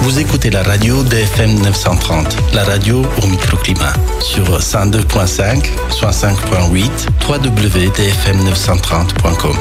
Vous écoutez la radio DFM 930, la radio au microclimat, sur 102.5, 105.8, www.dfm930.com.